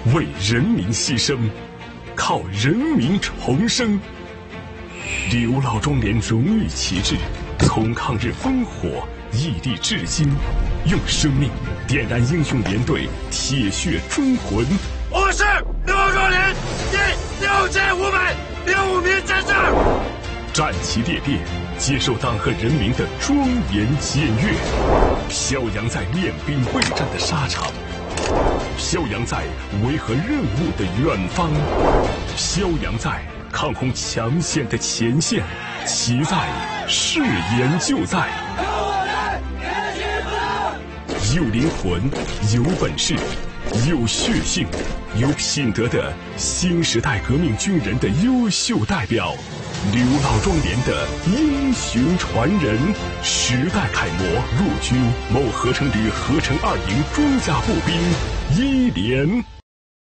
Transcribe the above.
为人民牺牲，靠人民重生。刘老庄连荣誉旗帜从抗日烽火屹立至今，用生命点燃英雄连队铁血忠魂。 我是刘老庄连第6565名战士， 战旗猎猎，接受党和人民的庄严检阅，飘扬在练兵备战的沙场，飘扬在维和任务的远方，飘扬在抗洪抢险的前线，其在誓言就在。有灵魂，有本事，有血性，有品德的新时代革命军人的优秀代表，刘老庄连的英雄传人，时代楷模，陆军某合成旅合成2营装甲步兵1连。